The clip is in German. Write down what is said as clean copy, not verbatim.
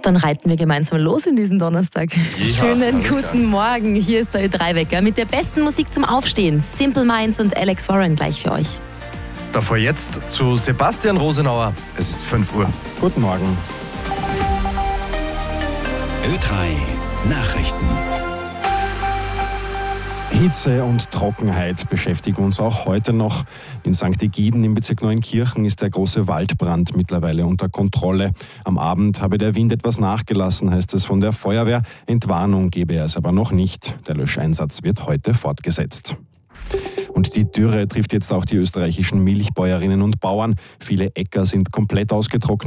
Dann reiten wir gemeinsam los in diesen Donnerstag. Ja, Schönen guten Morgen. Hier ist der Ö3-Wecker mit der besten Musik zum Aufstehen. Simple Minds und Alex Warren gleich für euch. Davor jetzt zu Sebastian Rosenauer. Es ist 5 Uhr. Guten Morgen. Ö3 Nachrichten. Hitze und Trockenheit beschäftigen uns auch heute noch. In St. Egiden im Bezirk Neunkirchen ist der große Waldbrand mittlerweile unter Kontrolle. Am Abend habe der Wind etwas nachgelassen, heißt es von der Feuerwehr. Entwarnung gebe es aber noch nicht. Der Löscheinsatz wird heute fortgesetzt. Und die Dürre trifft jetzt auch die österreichischen Milchbäuerinnen und Bauern. Viele Äcker sind komplett ausgetrocknet.